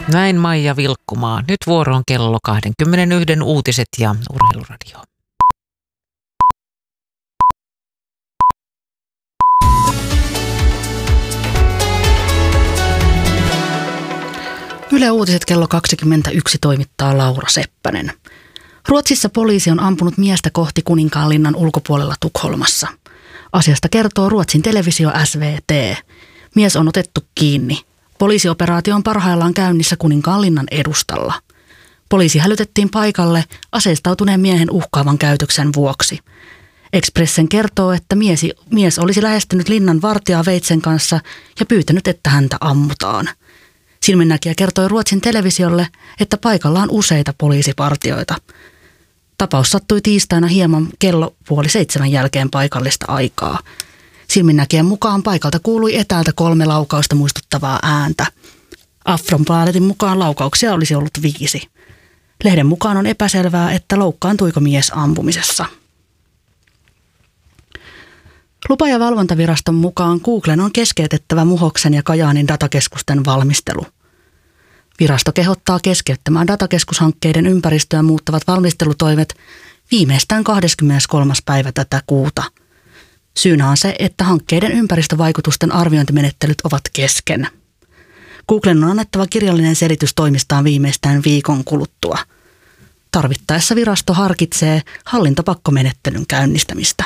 Näin Maija Vilkkumaa. Nyt vuoro on kello 21 uutiset ja urheiluradio. Yle Uutiset kello 21 toimittaa Laura Seppänen. Ruotsissa poliisi on ampunut miestä kohti Kuninkaanlinnan ulkopuolella Tukholmassa. Asiasta kertoo Ruotsin televisio SVT. Mies on otettu kiinni. Poliisioperaatio on parhaillaan käynnissä Kuninkaanlinnan edustalla. Poliisi hälytettiin paikalle aseistautuneen miehen uhkaavan käytöksen vuoksi. Expressen kertoo, että mies olisi lähestynyt linnan vartijaa veitsen kanssa ja pyytänyt, että häntä ammutaan. Silminnäkijä kertoi Ruotsin televisiolle, että paikalla on useita poliisipartioita. Tapaus sattui tiistaina hieman kello 6:30 jälkeen paikallista aikaa. Silminnäkijän mukaan paikalta kuului etäältä 3 laukausta muistuttavaa ääntä. Aftonbladetin mukaan laukauksia olisi ollut 5. Lehden mukaan on epäselvää, että loukkaantuiko mies ampumisessa. Lupa- ja valvontaviraston mukaan Googlen on keskeytettävä Muhoksen ja Kajaanin datakeskusten valmistelu. Virasto kehottaa keskeyttämään datakeskushankkeiden ympäristöä muuttavat valmistelutoimet viimeistään 23. päivä tätä kuuta. Syynä on se, että hankkeiden ympäristövaikutusten arviointimenettelyt ovat kesken. Googlen on annettava kirjallinen selitys toimistaan viimeistään viikon kuluttua. Tarvittaessa virasto harkitsee hallintopakkomenettelyn käynnistämistä.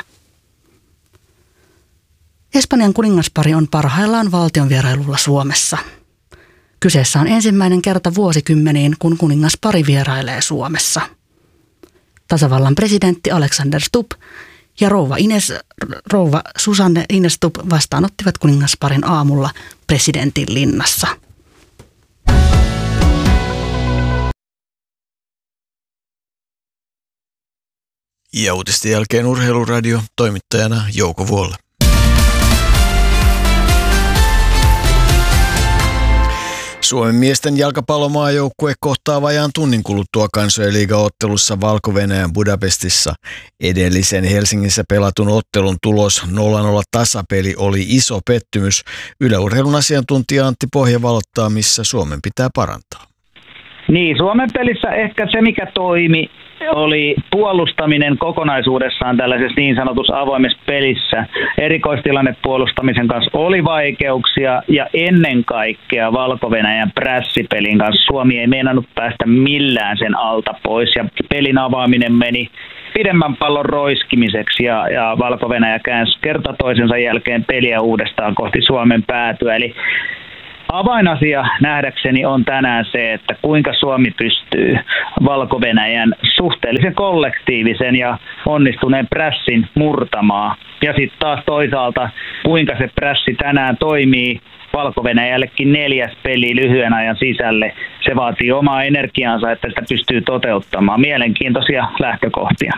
Espanjan kuningaspari on parhaillaan valtionvierailulla Suomessa. Kyseessä on ensimmäinen kerta vuosikymmeniin, kun kuningaspari vierailee Suomessa. Tasavallan presidentti Alexander Stubb ja rouva Susanne Ines Stubb vastaanottivat kuningasparin aamulla presidentin linnassa. Ja uutisten jälkeen urheiluradio, toimittajana Jouko Vuolle. Suomen miesten jalkapallomaajoukkue kohtaa vajaan tunnin kuluttua kansojen liigaottelussa Valko-Venäjän Budapestissa. Edellisen Helsingissä pelatun ottelun tulos 0-0 tasapeli oli iso pettymys. Yle Urheilun asiantuntija Antti Pohja valottaa, missä Suomen pitää parantaa. Niin, Suomen pelissä ehkä se, mikä toimi, oli puolustaminen kokonaisuudessaan tällaisessa niin sanotussa avoimessa pelissä. Erikoistilanne puolustamisen kanssa oli vaikeuksia ja ennen kaikkea Valko-Venäjän prässipelin kanssa Suomi ei meinannut päästä millään sen alta pois ja pelin avaaminen meni pidemmän pallon roiskimiseksi ja Valko-Venäjä käänsi kerta toisensa jälkeen peliä uudestaan kohti Suomen päätyä. Eli avainasia nähdäkseni on tänään se, että kuinka Suomi pystyy Valko-Venäjän suhteellisen kollektiivisen ja onnistuneen prässin murtamaan. Ja sitten taas toisaalta, kuinka se prässi tänään toimii Valko-Venäjällekin 4. peli lyhyen ajan sisälle. Se vaatii omaa energiaansa, että sitä pystyy toteuttamaan. Mielenkiintoisia lähtökohtia.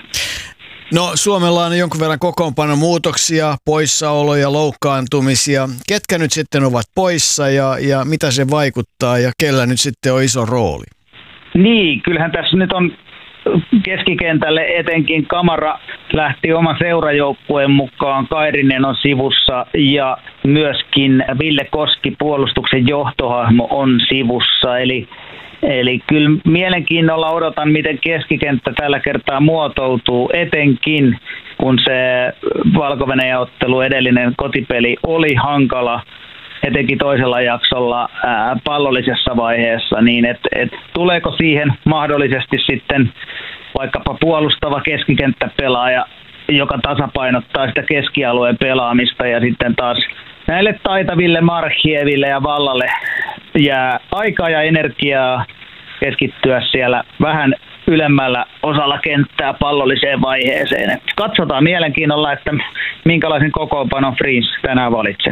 No, Suomella on jonkun verran kokoonpanomuutoksia, poissaoloja, loukkaantumisia. Ketkä nyt sitten ovat poissa ja mitä se vaikuttaa ja kellä nyt sitten on iso rooli? Niin, kyllähän tässä nyt on keskikentälle etenkin Kamara lähti oman seurajoukkueen mukaan. Kairinen on sivussa ja myöskin Ville Koski, puolustuksen johtohahmo, on sivussa. Eli kyllä mielenkiinnolla odotan, miten keskikenttä tällä kertaa muotoutuu, etenkin kun se Valko-Venäjän ottelu edellinen kotipeli oli hankala, etenkin toisella jaksolla pallollisessa vaiheessa, niin että tuleeko siihen mahdollisesti sitten vaikkapa puolustava keskikenttäpelaaja, joka tasapainottaa sitä keskialueen pelaamista ja sitten taas näille taitaville Markhieville ja Vallalle jää aikaa ja energiaa keskittyä siellä vähän ylemmällä osalla kenttää pallolliseen vaiheeseen. Et katsotaan mielenkiinnolla, että minkälaisen kokoonpanon Friis tänään valitsee.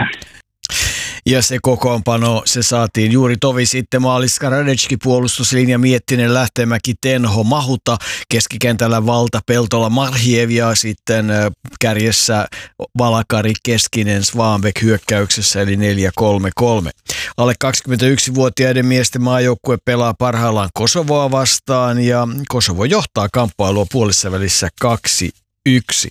Ja se kokoonpano, se saatiin juuri tovi sitten Maaliska Radecki, puolustuslinja Miettinen, Lähtemäki, Tenho, Mahuta, keskikentällä Valta, Peltola, Marhiev ja sitten kärjessä Valakari, Keskinen, Svanbeck hyökkäyksessä eli 4-3-3. Alle 21-vuotiaiden miesten maajoukkue pelaa parhaillaan Kosovoa vastaan ja Kosovo johtaa kamppailua puolessa välissä 2-1.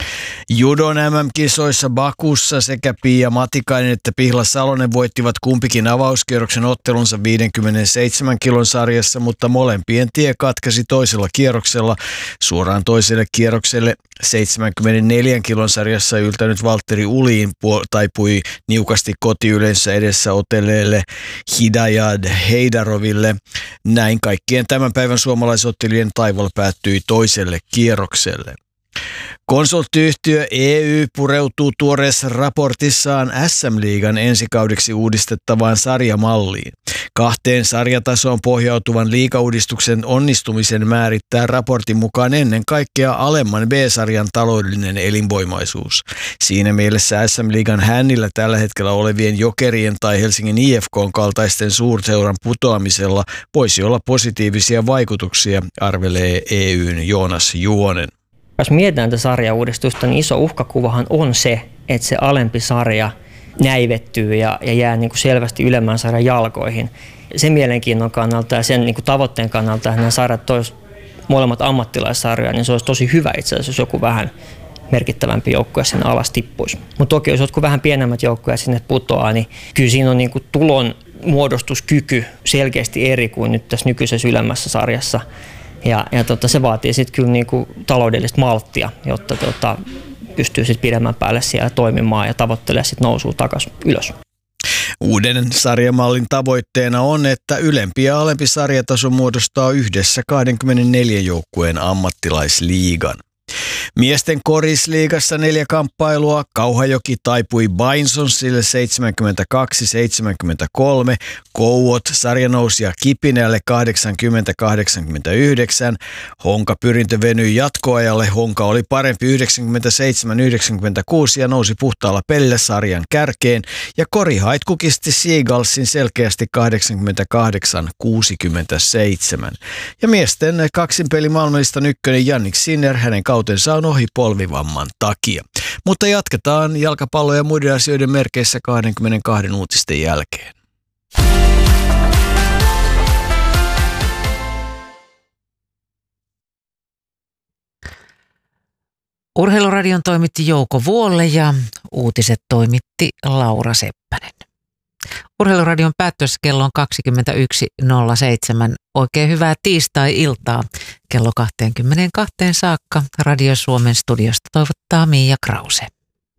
Judon MM-kisoissa Bakussa sekä Pia Matikainen että Pihla Salonen voittivat kumpikin avauskierroksen ottelunsa 57 kilon sarjassa, mutta molempien tie katkesi toisella kierroksella. Suoraan toiselle kierrokselle 74 kilon sarjassa yltänyt Valtteri Uliin taipui niukasti kotiyleensä edessä otelleelle Hidayat Heidaroville. Näin kaikkien tämän päivän suomalaisottelujen taival päättyi toiselle kierrokselle. Konsulttiyhtiö EY pureutuu tuoreessa raportissaan SM-liigan ensikaudeksi uudistettavaan sarjamalliin. 2 sarjatasoon pohjautuvan liigauudistuksen onnistumisen määrittää raportin mukaan ennen kaikkea alemman B-sarjan taloudellinen elinvoimaisuus. Siinä mielessä SM-liigan hännillä tällä hetkellä olevien Jokerien tai Helsingin IFK:n kaltaisten suurseuran putoamisella voisi olla positiivisia vaikutuksia, arvelee EY:n Joonas Juonen. Jos mietitään tätä sarjauudistusta, niin iso uhkakuvahan on se, että se alempi sarja näivettyy ja jää niin kuin selvästi ylemmän sarjan jalkoihin. Sen mielenkiinnon kannalta ja sen niin kuin tavoitteen kannalta, että nämä sarjat tois molemmat ammattilaissarjoja, niin se olisi tosi hyvä itse asiassa, jos joku vähän merkittävämpi joukkue sinne alas tippuisi. Mutta toki jos jotkut vähän pienemmät joukkueet sinne putoaa, niin kyllä siinä on niin kuin tulon muodostuskyky selkeästi eri kuin nyt tässä nykyisessä ylemmässä sarjassa. Ja se vaatii sitten kyllä niinku taloudellista malttia, jotta pystyy sitten pidemmän päälle siellä toimimaan ja tavoittelee sitten nousua takaisin ylös. Uuden sarjamallin tavoitteena on, että ylempi ja alempi sarjataso muodostaa yhdessä 24 joukkueen ammattilaisliigan. Miesten korisliigassa 4 kamppailua. Kauhajoki taipui Bainsonsille 72-73. Kouot sarjanousija Kipinälle 80-89. Honka pyrintö venyi jatkoajalle. Honka oli parempi 97-96 ja nousi puhtaalla pelillä sarjan kärkeen. Ja Korihait kukisti Seagullsin selkeästi 88-67. Ja miesten kaksinpeli maailmanlistan ykkönen Jannik Sinner, hänen kautensa on ohi polvivamman takia. Mutta jatketaan jalkapallo- ja muiden asioiden merkeissä 22 uutisten jälkeen. Urheiluradion toimitti Jouko Vuolle ja uutiset toimitti Laura Seppänen. Urheiluradion päättyessä kello on 21.07. Oikein hyvää tiistai-iltaa. Kello 22 saakka Radio Suomen studiosta toivottaa Miia Krause.